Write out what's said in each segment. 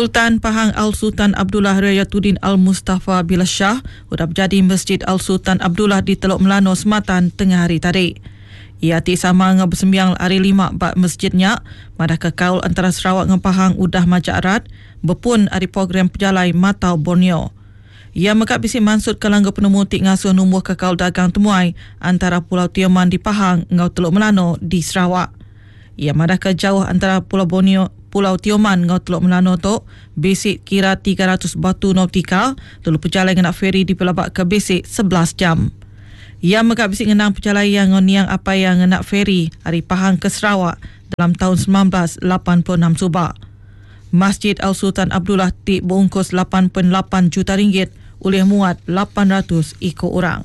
Sultan Pahang Al-Sultan Abdullah Rayatuddin Al-Mustafa Billah Shah sudah berjadi Masjid Al-Sultan Abdullah di Teluk Melano, Sematan tengah hari tadi. Ia ti sama dengan bersembiang hari 5 bak masjidnya, madah kekaul antara Sarawak dengan Pahang udah majarat, berpun hari program pejalai Matau Borneo. Ia mekak bisik mansut ke langga penemu tik ngasuh numbuh kekaul dagang temuai antara Pulau Tioman di Pahang dengan Teluk Melano di Sarawak. Ia madah ke jauh antara Pulau Tioman dengan Teluk Melano tu bisik kira 300 batu nautika, lalu perjalanan nak feri di pelabak ke bisik 11 jam. Ia mekak bisik ngenang perjalanan ngoniang apa yang nak feri hari Pahang ke Sarawak dalam tahun 1986 subak. Masjid Al-Sultan Abdullah tik berungkus 8.8 juta ringgit oleh muat 800 ikut orang.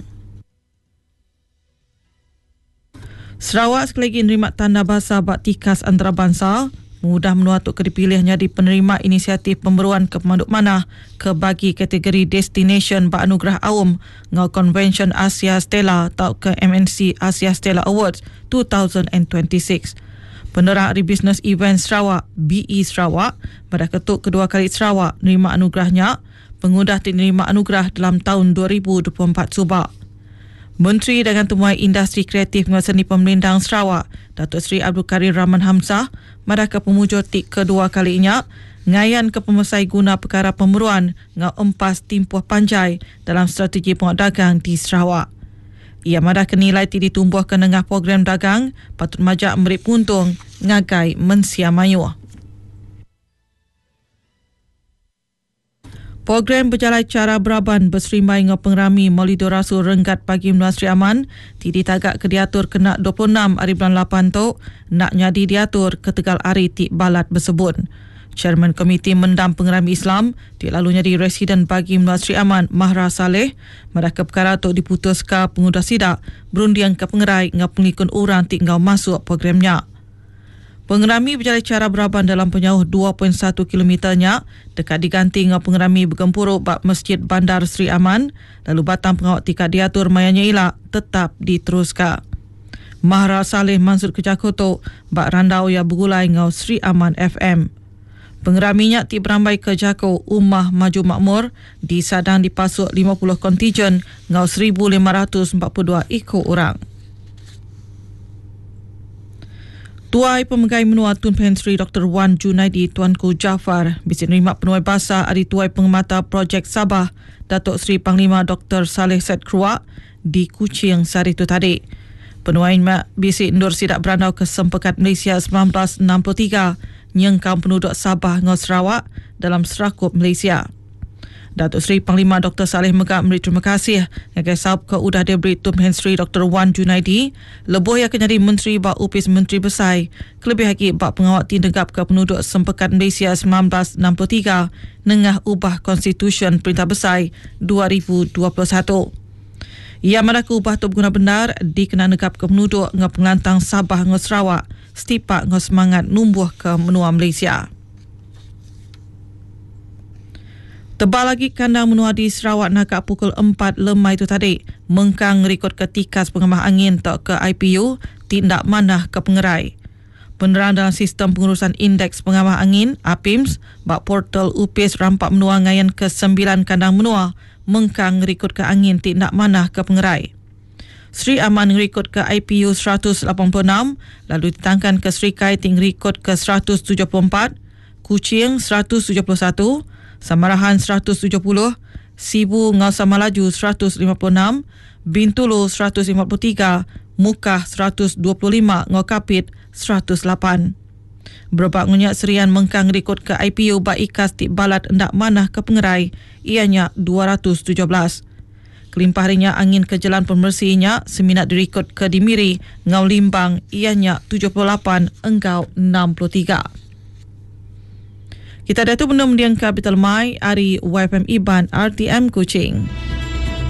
Sarawak sekali lagi nerima tanda bahasa baktikas antarabangsa mudah menuatuk ke dipilihnya di penerima inisiatif pemberuan ke pemandu manah ke bagi kategori Destination Beranugerah Awam ngau Convention Asia Stella atau ke MNC Asia Stella Awards 2026. Penerang Hari Business Event Sarawak BE Sarawak pada ketuk kedua kali Sarawak nerima anugerahnya, pengudah menerima anugerah dalam tahun 2024 subak. Menteri Dagang Temuai Industri Kreatif dan Seni Pemerintah Sarawak, Datuk Seri Abdul Karim Rahman Hamzah, pada ke pemujur tik kedua kalinya, ngayan ke pemesai guna perkara pemberuan ngau empas timpuh panjai dalam strategi penguat dagang di Sarawak. Ia madah kenilai tik ditumbuh ke nengah program dagang, patut majak memberi puntung, ngagai mensia mayuh. Program berjalan cara beraban berserimbai dengan pengerami Maulidur Rasul Renggat Pagi Menua Sri Aman tidak tagak ke diatur kena 26 hari bulan 8 tu nak nyadi diatur ke tegal hari tik balat bersebut. Chairman Komiti Mendam Pengerami Islam tik lalu nyadi Residen Pagi Menua Sri Aman Mahra Saleh madah ke perkara tu diputuskan pengudah sidak berundian ke pengerai dengan pengikut orang tik ngau masuk programnya. Pengerami berjalan cara beraban dalam penyauh 2.1 kilometernya dekat diganti dengan pengerami bergempuruk bak Masjid Bandar Sri Aman, lalu batang pengawak tika diatur mayanya ilak tetap diteruskan. Mahra Saleh mansur ke Jakoto bak randau ya bergulai ngau Sri Aman FM. Pengeraminya ti berambai ke Jako Ummah Maju Makmur di sadang dipasuk 50 kontijen ngau 1,542 ikut orang. Tuai Pemegai Menua Tun Pensri Dr. Wan Junaidi Tuanku Jaafar bisik nerima penuai bahasa Hari Tuai Pengemata Projek Sabah Datuk Seri Panglima Dr. Saleh Said Kruak di Kuching sehari itu tadi. Penuai bisik endur sidak berandau ke Sempekat Malaysia 1963 nyengkang penduduk Sabah dengan Sarawak dalam Serakup Malaysia. Datuk Seri Panglima Dr. Saleh Megak memberi terima kasih kepada sahab ke udah diberi Tun Pensri Dr. Wan Junaidi lebuh yang kenyari Menteri Bak Upis Menteri Besar kelebih lagi bak pengawak tintegap ke penduduk Sempekat Malaysia 1963 nengah ubah Konstitusi Perintah Besar 2021. Ia malah ke ubah tu berguna benar dikena negap ke penduduk dengan pengelantang Sabah dengan Sarawak setipak dengan semangat numbuh ke menua Malaysia. Tebal lagi kandang menua di Sarawak nakak pukul 4 lemai itu tadi. Mengkang rekod ketikas pengemah angin tak ke IPU tindak manah ke pengerai. Penerang dalam sistem pengurusan indeks pengemah angin APIMS bak portal UPIS rampak menua ngayan ke 9 kandang menua mengkang rekod ke angin tindak manah ke pengerai. Sri Aman rekod ke IPU 186, lalu ditangkan ke Sri Kai ting rekod ke 174, Kuching 171, Samarahan 170, Sibu Ngau Samalaju 156, Bintulu 153, Mukah 125, Ngau Kapit 108. Berbak ngunyak serian mengkang rekod ke IPU bak ikas tik balat endak manah ke pengerai, ianya 217. Kelimpah harinya angin ke jalan pemersihnya seminat direkod ke Dimiri, Ngau Limbang, ianya 78, engkau 63. Kita dah tu benda mendiang Capital Mai, Ari YFM Iban, RTM Kuching.